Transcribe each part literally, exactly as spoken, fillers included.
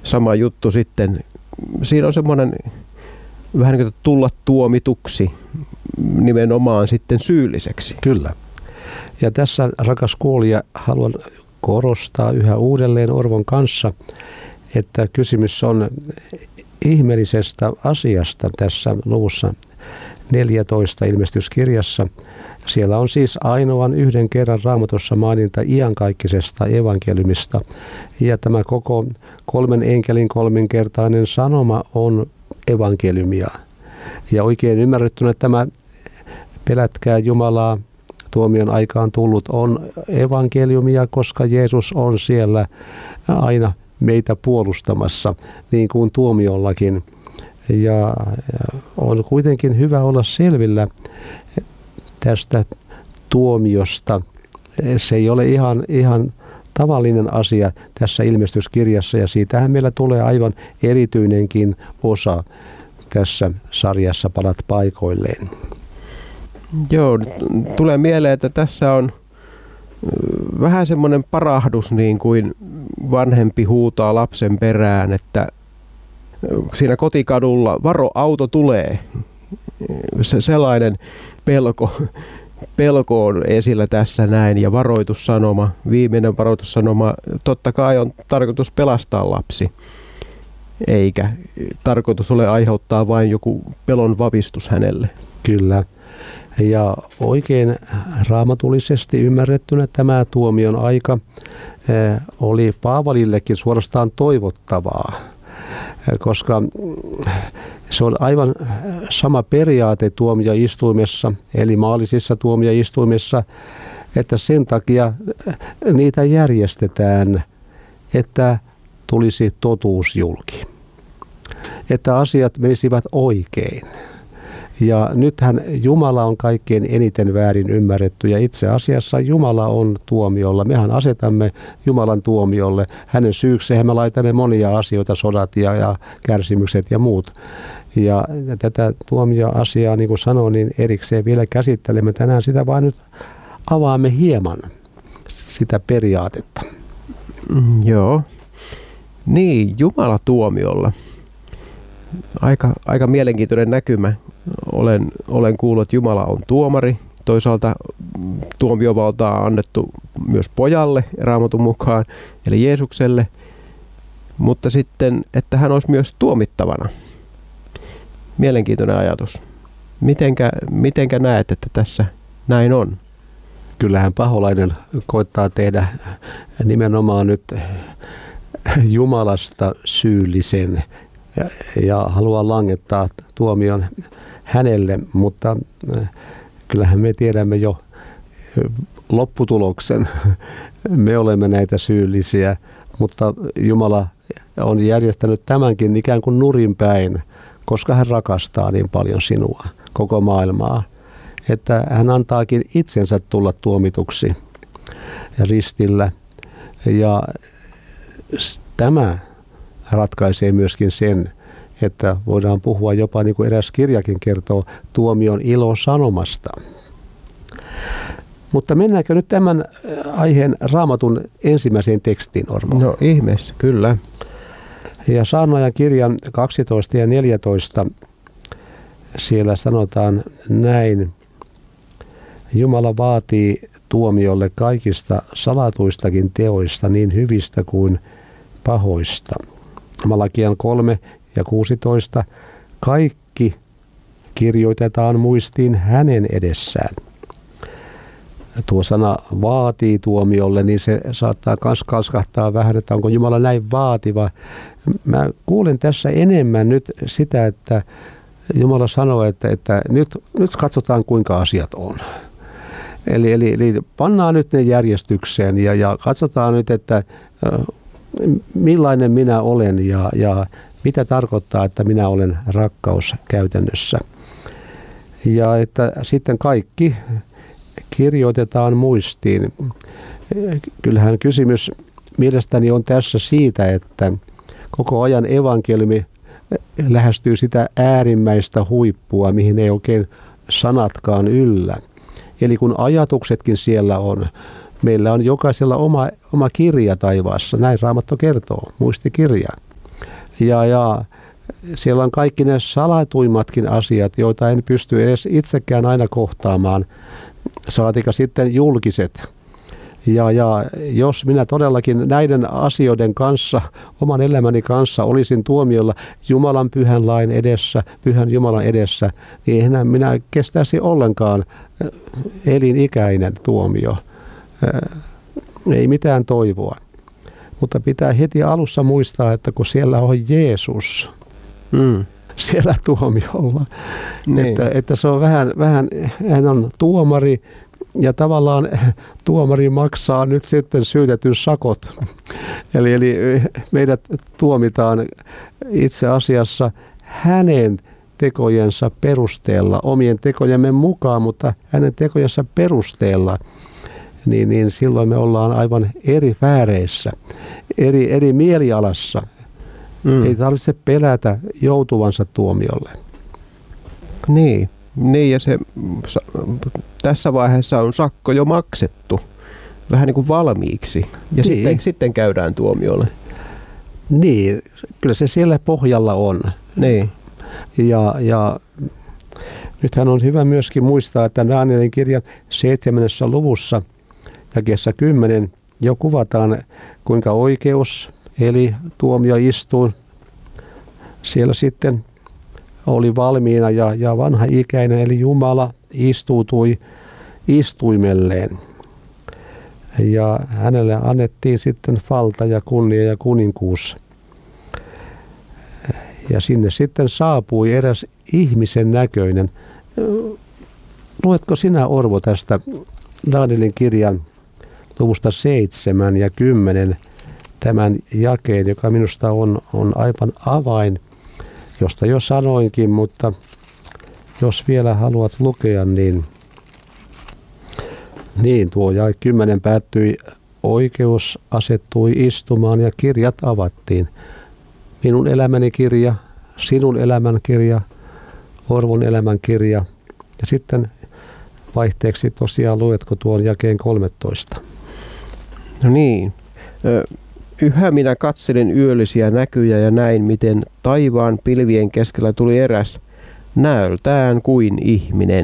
sama juttu sitten. Siinä on semmoinen vähän niin kuin tulla tuomituksi nimenomaan sitten syylliseksi. Kyllä. Ja tässä, rakas kuulija, haluan korostaa yhä uudelleen Orvon kanssa, että kysymys on ihmeellisestä asiasta tässä luvussa neljätoista ilmestyskirjassa. Siellä on siis ainoan yhden kerran Raamatussa maininta iankaikkisesta evankeliumista. Ja tämä koko kolmen enkelin kolminkertainen sanoma on evankeliumia. Ja oikein ymmärrettynä tämä pelätkää Jumalaa tuomion aikaan tullut on evankeliumia, koska Jeesus on siellä aina meitä puolustamassa, niin kuin tuomiollakin. Ja on kuitenkin hyvä olla selvillä tästä tuomiosta. Se ei ole ihan, ihan tavallinen asia tässä ilmestyskirjassa, ja siitähän meillä tulee aivan erityinenkin osa tässä sarjassa Palat paikoilleen. Joo, tulee mieleen, että tässä on vähän semmoinen parahdus, niin kuin vanhempi huutaa lapsen perään, että siinä kotikadulla varo, auto tulee. Se sellainen pelko, pelko on esillä tässä näin, ja varoitussanoma, viimeinen varoitussanoma, totta kai on tarkoitus pelastaa lapsi, eikä tarkoitus ole aiheuttaa vain joku pelon vavistus hänelle. Kyllä. Ja oikein raamatullisesti ymmärrettynä tämä tuomion aika oli Paavalillekin suorastaan toivottavaa, koska se on aivan sama periaate tuomioistuimessa, eli maallisissa tuomioistuimissa, että sen takia niitä järjestetään, että tulisi totuus julki, että asiat menisivät oikein. Ja nythän Jumala on kaikkein eniten väärin ymmärretty, ja itse asiassa Jumala on tuomiolla. Mehän asetamme Jumalan tuomiolle. Hänen syykseen me laitamme monia asioita, sodat ja, ja kärsimykset ja muut. Ja tätä tuomio-asiaa, niin kuin sanoin, niin erikseen vielä käsittelemme tänään. Sitä vaan nyt avaamme hieman, sitä periaatetta. Mm, joo. Niin, Jumala tuomiolla. Aika, aika mielenkiintoinen näkymä. Olen, olen kuullut, että Jumala on tuomari. Toisaalta tuomiovaltaa on annettu myös pojalle Raamatun mukaan, eli Jeesukselle. Mutta sitten, että hän olisi myös tuomittavana. Mielenkiintoinen ajatus. Mitenkä, mitenkä näet, että tässä näin on? Kyllähän paholainen koittaa tehdä nimenomaan nyt Jumalasta syyllisen ja, ja haluaa langettaa tuomion hänelle, mutta kyllähän me tiedämme jo lopputuloksen. Me olemme näitä syyllisiä, mutta Jumala on järjestänyt tämänkin ikään kuin nurinpäin, koska hän rakastaa niin paljon sinua, koko maailmaa, että hän antaakin itsensä tulla tuomituksi ristillä. Ja tämä ratkaisee myöskin sen, että voidaan puhua jopa, niin kuin eräs kirjakin kertoo, tuomion ilosanomasta. Mutta mennäänkö nyt tämän aiheen Raamatun ensimmäiseen tekstiin, Ormo? No ihmeessä, kyllä. Ja Saarnaajan kirjan kaksitoista ja neljätoista, siellä sanotaan näin: Jumala vaatii tuomiolle kaikista salatuistakin teoista, niin hyvistä kuin pahoista. Malakian kolme ja kuusitoista, kaikki kirjoitetaan muistiin hänen edessään. Tuo sana vaatii tuomiolle, niin se saattaa myös kalskahtaa vähän, että onko Jumala näin vaativa. Mä kuulen tässä enemmän nyt sitä, että Jumala sanoo, että, että nyt, nyt katsotaan kuinka asiat on. Eli, eli, eli pannaan nyt ne järjestykseen ja, ja katsotaan nyt, että äh, millainen minä olen ja, ja mitä tarkoittaa, että minä olen rakkaus käytännössä. Ja että sitten kaikki kirjoitetaan muistiin. Kyllähän kysymys mielestäni on tässä siitä, että koko ajan evankeliumi lähestyy sitä äärimmäistä huippua, mihin ei oikein sanatkaan yllä. Eli kun ajatuksetkin siellä on, meillä on jokaisella oma, oma kirja taivaassa, näin Raamattu kertoo, muistikirja. Ja, ja siellä on kaikki ne salatuimmatkin asiat, joita en pysty edes itsekään aina kohtaamaan, saatika sitten julkiset. Ja, ja jos minä todellakin näiden asioiden kanssa, oman elämäni kanssa olisin tuomiolla Jumalan pyhän lain edessä, pyhän Jumalan edessä, niin eihän minä kestäisi ollenkaan elinikäinen tuomio. Ei mitään toivoa. Mutta pitää heti alussa muistaa, että kun siellä on Jeesus, mm. siellä tuomiolla, niin. että, että se on vähän, vähän, hän on tuomari, ja tavallaan tuomari maksaa nyt sitten syytetyn sakot. Eli, eli meidät tuomitaan itse asiassa hänen tekojensa perusteella, omien tekojemme mukaan, mutta hänen tekojensa perusteella. Niin, niin silloin me ollaan aivan eri vääreissä, eri, eri mielialassa. Mm. Ei tarvitse pelätä joutuvansa tuomiolle. Niin. Niin, ja se, tässä vaiheessa on sakko jo maksettu, vähän niin kuin valmiiksi, ja niin. sitten, sitten käydään tuomiolle. Niin, kyllä se siellä pohjalla on. Niin. Ja, ja nythän on hyvä myöskin muistaa, että Danielin kirjan seitsemännessä luvussa, jakeessa kymmenen, jo kuvataan, kuinka oikeus, eli tuomioistuin, siellä sitten oli valmiina ja, ja vanha ikäinen, eli Jumala istuutui istuimelleen. Ja hänelle annettiin sitten valta ja kunnia ja kuninkuus. Ja sinne sitten saapui eräs ihmisen näköinen. Luetko sinä, Orvo, tästä Danielin kirjan luvusta seitsemän ja kymmenen tämän jakeen, joka minusta on, on aivan avain, josta jo sanoinkin, mutta jos vielä haluat lukea, niin, niin tuo jae kymmenen päättyi, oikeus asettui istumaan ja kirjat avattiin. Minun elämäni kirja, sinun elämän kirja, Orvon elämän kirja. Ja sitten vaihteeksi tosiaan luetko tuon jakeen kolmetoista. No niin. Yhä minä katselin yöllisiä näkyjä ja näin, miten taivaan pilvien keskellä tuli eräs näöltään kuin ihminen.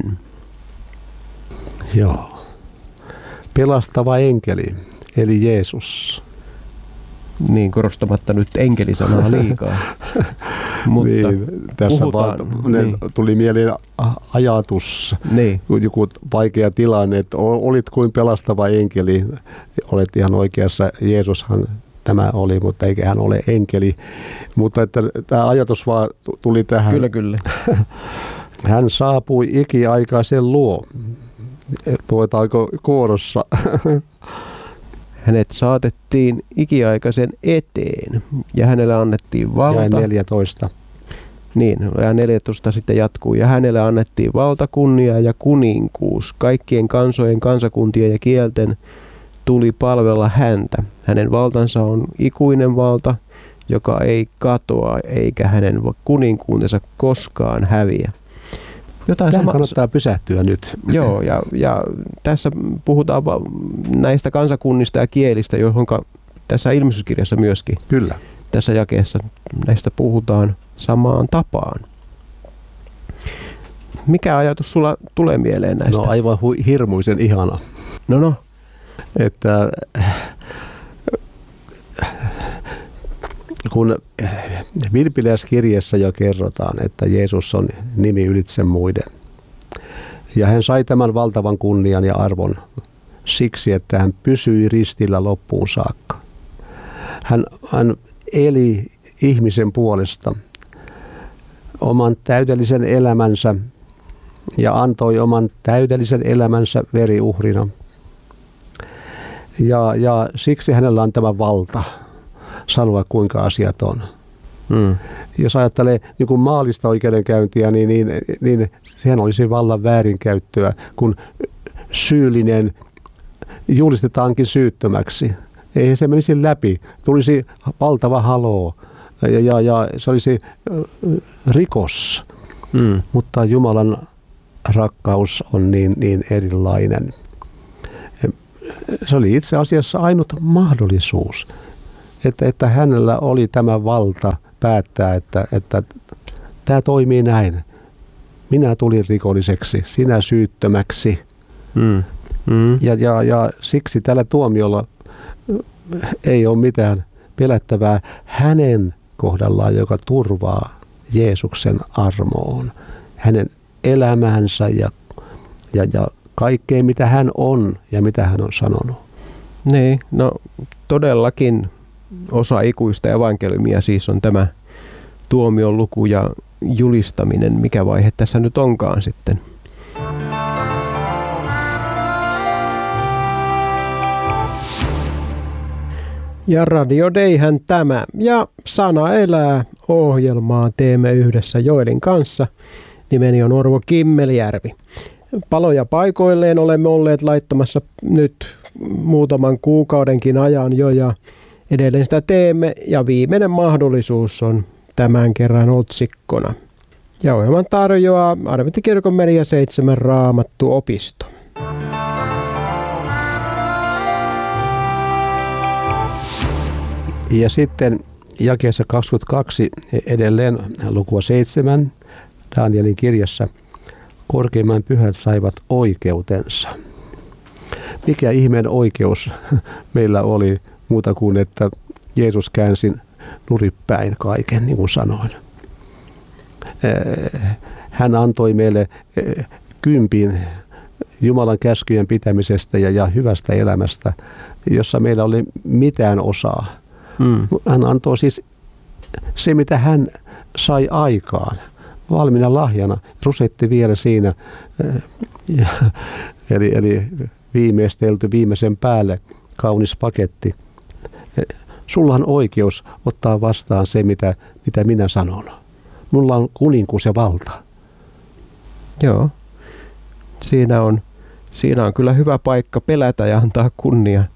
Joo. Pelastava enkeli, eli Jeesus. Niin, korostamatta nyt enkelisanaa liikaa. Mutta niin, tässä vaan niin. tuli mieleen ajatus, niin. joku vaikea tilanne, että olit kuin pelastava enkeli, olet ihan oikeassa, Jeesushan tämä oli, mutta eikä hän ole enkeli. Mutta että tämä ajatus vaan tuli tähän. Kyllä, kyllä. Hän saapui ikiaikaisen luo. Tuetaanko kuorossa? Hänet saatettiin ikiaikaisen eteen ja hänelle annettiin valta. Ja neljätoista. Niin, ja neljätoista sitten jatkuu. Ja hänelle annettiin valta, kunnia ja kuninkuus. Kaikkien kansojen, kansakuntien ja kielten tuli palvella häntä. Hänen valtansa on ikuinen valta, joka ei katoa, eikä hänen kuninkuutensa koskaan häviä. Jotain Tähän sama... kannattaa pysähtyä nyt. Joo, ja, ja tässä puhutaan näistä kansakunnista ja kielistä, johon tässä ilmestyskirjassa myöskin. Kyllä. Tässä jakeessa näistä puhutaan samaan tapaan. Mikä ajatus sulla tulee mieleen näistä? No aivan hu- hirmuisen ihana. No no. Että kun Vilppiläiskirjassa jo kerrotaan, että Jeesus on nimi ylitse muiden. Ja hän sai tämän valtavan kunnian ja arvon siksi, että hän pysyi ristillä loppuun saakka. Hän, hän eli ihmisen puolesta oman täydellisen elämänsä ja antoi oman täydellisen elämänsä veriuhrina. Ja, ja siksi hänellä on tämä valta sanoa, kuinka asiat on. Hmm. Jos ajattelee niin kuin maallista oikeudenkäyntiä, niin, niin, niin sehän olisi vallan väärinkäyttöä, kun syyllinen julistetaankin syyttömäksi. Ei se menisi läpi. Tulisi valtava haloo ja, ja, ja se olisi rikos. Hmm. Mutta Jumalan rakkaus on niin, niin erilainen. Se oli itse asiassa ainut mahdollisuus, että, että hänellä oli tämä valta päättää, että, että tämä toimii näin. Minä tulin rikolliseksi, sinä syyttömäksi. Mm. Mm. Ja, ja, ja siksi tällä tuomiolla ei ole mitään pelättävää hänen kohdallaan, joka turvaa Jeesuksen armoon, hänen elämänsä ja, ja, ja kaikkeen, mitä hän on ja mitä hän on sanonut. Niin, no todellakin osa ikuista evankeliumia siis on tämä tuomion luku ja julistaminen, mikä vaihe tässä nyt onkaan sitten. Ja Radio Dayhän tämä ja Sana elää -ohjelmaa teemme yhdessä Joelin kanssa. Nimeni on Orvo Kimmelijärvi. Paloja paikoilleen olemme olleet laittamassa nyt muutaman kuukaudenkin ajan jo ja edelleen sitä teemme ja viimeinen mahdollisuus on tämän kerran otsikkona. Ja ohjelman tarjoaa Adventtikirkon Media seitsemän Raamattu-opisto. Ja sitten jakeessa kaksikymmentäkaksi edelleen lukua seitsemän Danielin kirjassa. Korkeimman pyhät saivat oikeutensa. Mikä ihmeen oikeus meillä oli muuta kuin, että Jeesus käänsi nuripäin kaiken, niin kuin sanoin. Hän antoi meille kympin Jumalan käskyjen pitämisestä ja, ja hyvästä elämästä, jossa meillä oli mitään osaa. Hmm. Hän antoi siis se, mitä hän sai aikaan, valmiina lahjana, rusetti vielä siinä, ja, eli, eli viimeistelty viimeisen päälle kaunis paketti. Sulla on oikeus ottaa vastaan se, mitä, mitä minä sanon. Mulla on kuninkuus ja valta. Joo, siinä on, siinä on kyllä hyvä paikka pelätä ja antaa kunnia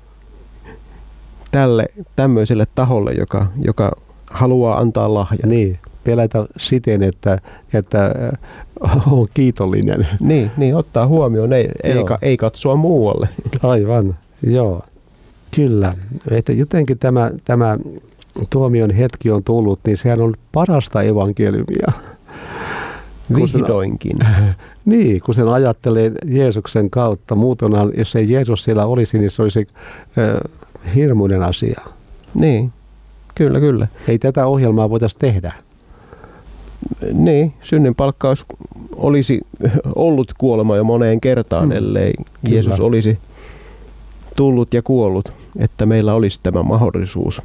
tälle tämmöiselle taholle, joka, joka haluaa antaa lahja. Niin, pelätä siten, että, että on kiitollinen. Niin, niin ottaa huomioon, ei, ei, ei katsoa muualle. Aivan, joo. Kyllä, että jotenkin tämä, tämä tuomion hetki on tullut, niin sehän on parasta evankeliumia. Vihdoinkin. Sen, niin, kun sen ajattelee Jeesuksen kautta. Muutenaan, jos ei Jeesus siellä olisi, niin se olisi äh, hirmuinen asia. Niin, kyllä, kyllä. Ei tätä ohjelmaa voitaisiin tehdä. Niin, synninpalkkaus olisi ollut kuolema jo moneen kertaan, mm. ellei kyllä. Jeesus olisi tullut ja kuollut, että meillä olisi tämä mahdollisuus.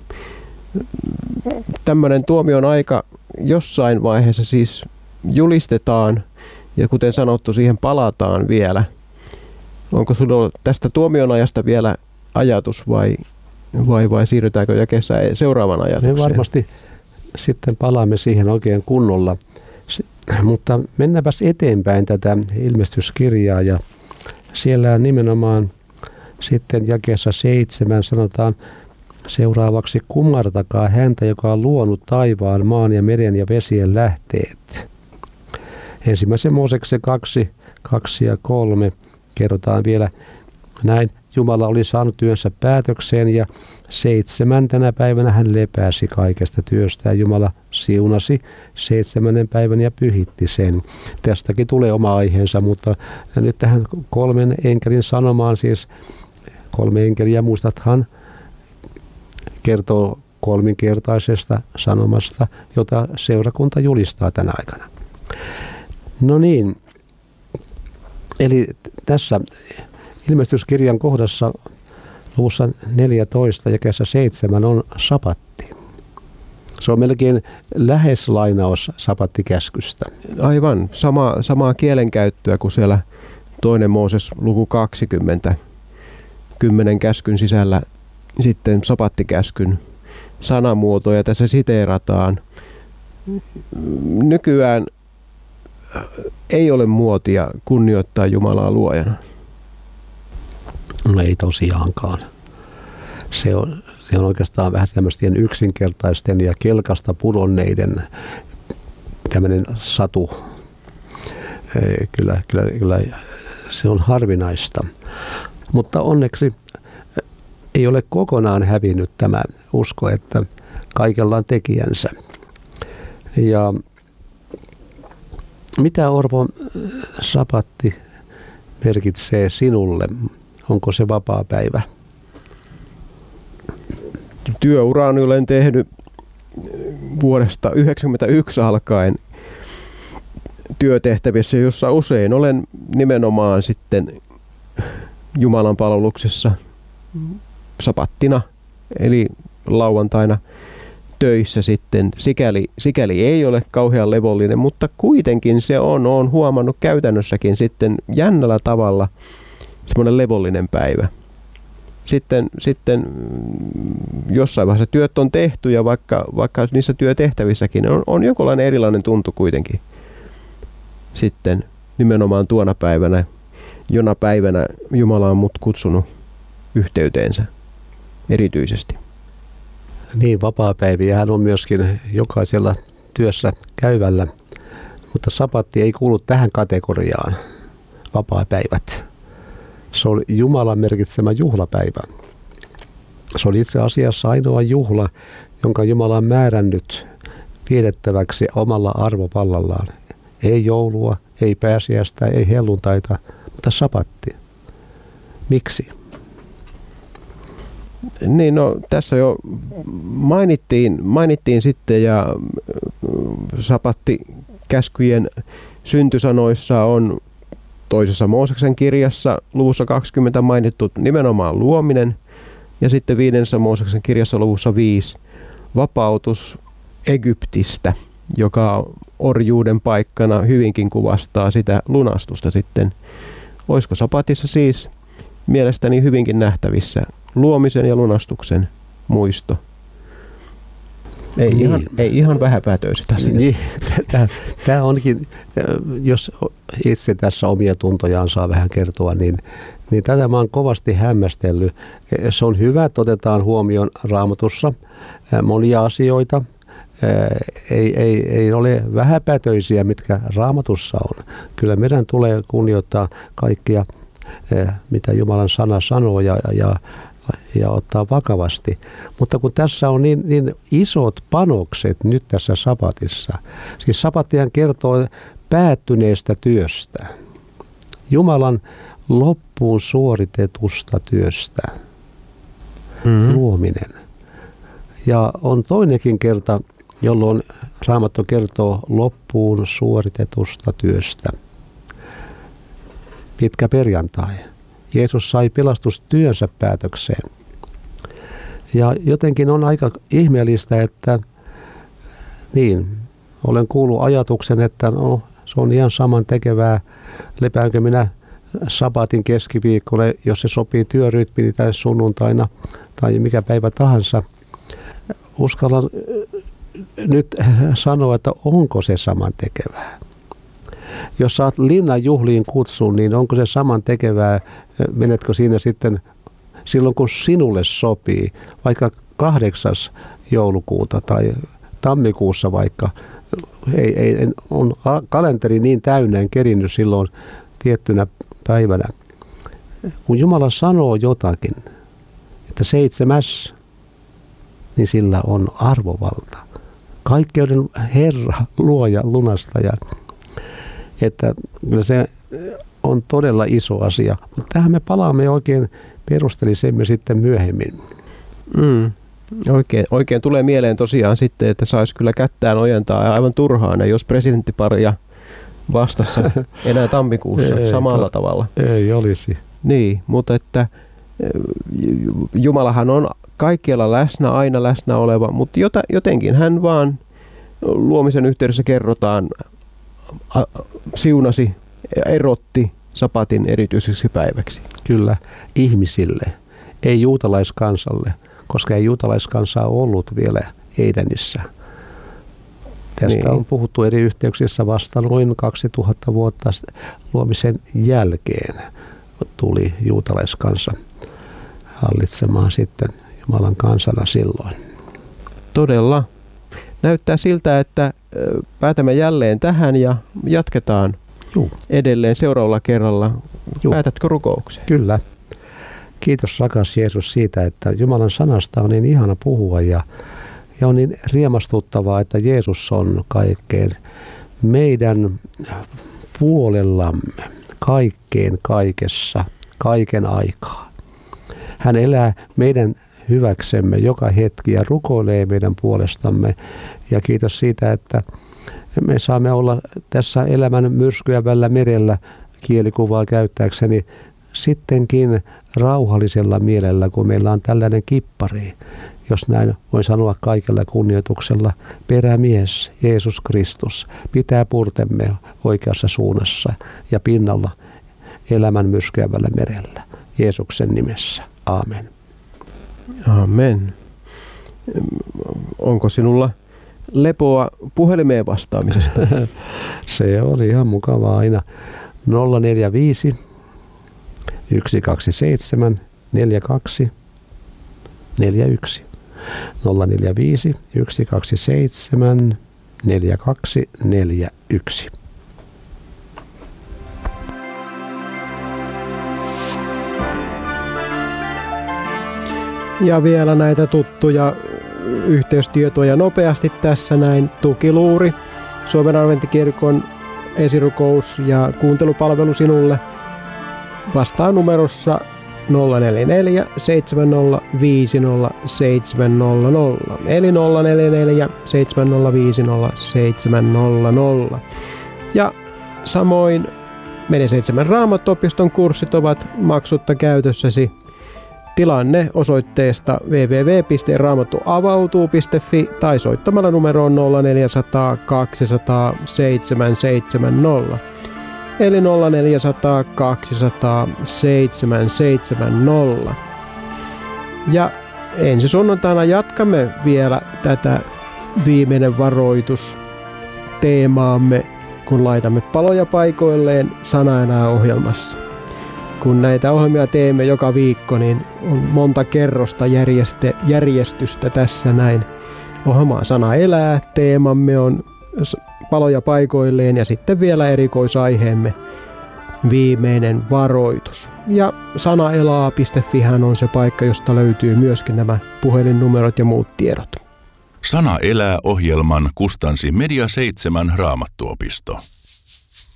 Tämmöinen tuomion aika jossain vaiheessa siis julistetaan ja kuten sanottu, siihen palataan vielä. Onko sinulla tästä tuomion ajasta vielä ajatus vai, vai, vai siirrytäänkö jakeessa seuraavan ajatukseen? Me varmasti sitten palaamme siihen oikein kunnolla, mutta mennäänpäs eteenpäin tätä ilmestyskirjaa ja siellä nimenomaan sitten jakeessa seitsemän sanotaan seuraavaksi: kumartakaa häntä, joka on luonut taivaan, maan ja meren ja vesien lähteet. Ensimmäisen Mooseksen kaksi, kaksi ja kolme kerrotaan vielä näin. Jumala oli saanut työnsä päätökseen ja seitsemäntenä päivänä hän lepäsi kaikesta työstä. Jumala siunasi seitsemännen päivän ja pyhitti sen. Tästäkin tulee oma aiheensa, mutta nyt tähän kolmen enkelin sanomaan, siis kolme enkeliä, muistathan, kertoo kolminkertaisesta sanomasta, jota seurakunta julistaa tänä aikana. No niin, eli tässä ilmestyskirjan kohdassa luvussa neljätoista jakeessa seitsemän on sapatti. Se on melkein lähes lainaus sapattikäskystä. Aivan, sama, samaa kielenkäyttöä kuin siellä toinen Mooses luku kaksikymmentä, kymmenen käskyn sisällä sitten sapattikäskyn sanamuotoja tässä siteerataan. Nykyään ei ole muotia kunnioittaa Jumalaa luojana. No ei tosiaankaan. Se on, se on oikeastaan vähän tämmöisten yksinkertaisten ja kelkasta pudonneiden tämmöinen satu. Kyllä, kyllä, kyllä se on harvinaista. Mutta onneksi ei ole kokonaan hävinnyt tämä usko, että kaikella on tekijänsä. Ja mitä, Orpo, sapatti merkitsee sinulle? Onko se vapaa päivä? Työuraani olen tehnyt vuodesta yhdeksänkymmentäyksi alkaen työtehtävissä, jossa usein olen nimenomaan sitten Jumalan palveluksessa sapattina, eli lauantaina töissä sitten. Sikäli, sikäli ei ole kauhean levollinen, mutta kuitenkin se on, on huomannut käytännössäkin sitten jännällä tavalla semmoinen levollinen päivä. Sitten, sitten jossain vaiheessa työt on tehty ja vaikka, vaikka niissä työtehtävissäkin on, on jonkinlainen erilainen tuntu kuitenkin sitten nimenomaan tuona päivänä, jona päivänä Jumala on mut kutsunut yhteyteensä erityisesti. Niin, vapaapäiviähän on myöskin jokaisella työssä käyvällä, mutta sapatti ei kuulu tähän kategoriaan, vapaapäivät. Se on Jumalan merkitsemä juhlapäivä. Se on itse asiassa ainoa juhla, jonka Jumala on määrännyt vietettäväksi omalla arvovallallaan. Ei joulua, ei pääsiäistä, ei helluntaita, mutta sapatti. Miksi? Niin, no tässä jo mainittiin, mainittiin sitten ja sapatti käskyjen syntysanoissa on toisessa Mooseksen kirjassa luvussa kaksikymmentä mainittu nimenomaan luominen ja sitten viidennessä Mooseksen kirjassa luvussa viisi vapautus Egyptistä, joka orjuuden paikkana hyvinkin kuvastaa sitä lunastusta sitten. Olisiko sapatissa siis mielestäni hyvinkin nähtävissä luomisen ja lunastuksen muisto? Ei, niin. ihan, ei ihan vähäpätöiset asiat. Niin, tämä onkin, jos itse tässä omia tuntojaan saa vähän kertoa, niin, niin tätä mä oon kovasti hämmästellyt. Se on hyvä, että otetaan huomioon Raamatussa monia asioita. Ei, ei, ei ole vähäpätöisiä, mitkä Raamatussa on. Kyllä meidän tulee kunnioittaa kaikkia, mitä Jumalan sana sanoo ja, ja, ja ottaa vakavasti. Mutta kun tässä on niin, niin isot panokset nyt tässä sapatissa, siis sapattihan kertoo päättyneestä työstä, Jumalan loppuun suoritetusta työstä, mm-hmm. luominen. Ja on toinenkin kerta, jolloin Raamattu kertoo loppuun suoritetusta työstä. Pitkä perjantai. Jeesus sai pelastustyönsä päätökseen. Ja jotenkin on aika ihmeellistä, että niin, olen kuullut ajatuksen, että no, se on ihan saman tekevää, lepäänkö minä sabatin keskiviikolle, jos se sopii työrytmiin tai sunnuntaina tai mikä päivä tahansa. Uskallan nyt sanoa, että onko se saman tekevää. Jos saat linnan juhliin kutsun, niin onko se saman tekevää, menetkö siinä sitten silloin, kun sinulle sopii, vaikka kahdeksas joulukuuta tai tammikuussa vaikka, ei, ei, on kalenteri niin täynnä, en kerinnyt silloin tiettynä päivänä. Kun Jumala sanoo jotakin, että seitsemäs, niin sillä on arvovalta. Kaikkeuden Herra, luoja, lunastaja. Että kyllä se on todella iso asia. Mutta tähän me palaamme oikein perusteellisemmin sitten myöhemmin. Mm. Oikein, oikein tulee mieleen tosiaan sitten, että saisi kyllä kättään ojentaa aivan turhaan, jos presidenttiparia vastassa enää tammikuussa ei, samalla to, tavalla. Ei olisi. Niin, mutta että Jumalahan on kaikkialla läsnä, aina läsnä oleva, mutta jotenkin hän vaan luomisen yhteydessä kerrotaan, siunasi, erotti sapatin erityiseksi päiväksi. Kyllä, ihmisille, ei juutalaiskansalle, koska ei juutalaiskansaa ollut vielä Eidenissä. Tästä niin. on puhuttu eri yhteyksissä vasta noin kaksituhatta vuotta luomisen jälkeen tuli juutalaiskansa hallitsemaan sitten Jumalan kansana silloin. Todella. Näyttää siltä, että päätämme jälleen tähän ja jatketaan Juh. edelleen seuraavalla kerralla. Juh. Päätätkö rukouksen? Kyllä. Kiitos rakas Jeesus siitä, että Jumalan sanasta on niin ihana puhua ja, Ja on niin riemastuttavaa, että Jeesus on kaikkeen meidän puolellamme, kaikkeen kaikessa, kaiken aikaa. Hän elää meidän hyväksemme joka hetki ja rukoilee meidän puolestamme. Ja kiitos siitä, että me saamme olla tässä elämän myrskyävällä merellä, kielikuvaa käyttääkseni, sittenkin rauhallisella mielellä, kun meillä on tällainen kippari, jos näin voin sanoa kaikella kunnioituksella, perämies Jeesus Kristus pitää purtemme oikeassa suunnassa ja pinnalla elämän myrskyävällä merellä. Jeesuksen nimessä. Aamen. Amen. Onko sinulla lepoa puhelimeen vastaamisesta? Se oli ihan mukavaa aina. nolla neljä viisi yksi kaksi seitsemän neljä kaksi neljä yksi. nolla neljä viisi yksi kaksi seitsemän neljä kaksi neljä yksi. Ja vielä näitä tuttuja yhteystietoja nopeasti tässä näin. Tukiluuri, Suomen adventtikirkon esirukous ja kuuntelupalvelu sinulle vastaa numerossa nolla neljä neljä seitsemän nolla viisi nolla seitsemän nolla nolla eli nolla neljä neljä seitsemän nolla viisi nolla seitsemän nolla nolla. Ja samoin Media seitsemän Raamattuopiston kurssit ovat maksutta käytössäsi. Tilaa ne osoitteesta double-u double-u double-u piste raamattuavautuu piste fi tai soittamalla numeroon nolla neljä nolla nolla kaksi nolla nolla seitsemän seitsemän nolla eli nolla neljä nolla nolla kaksi nolla nolla seitsemän seitsemän nolla. Ja ensi sunnuntaina jatkamme vielä tätä viimeinen varoitus teemaamme, kun laitamme paloja paikoilleen Sana elää -ohjelmassa. Kun näitä ohjelmia teemme joka viikko, niin on monta kerrosta järjeste, järjestystä tässä näin. Ohjelmaa Sana elää, teemamme on paloja paikoilleen ja sitten vielä erikoisaiheemme viimeinen varoitus. Ja sanaelaa piste fi on se paikka, josta löytyy myöskin nämä puhelinnumerot ja muut tiedot. Sana elää -ohjelman kustansi Media seitsemän Raamattuopisto.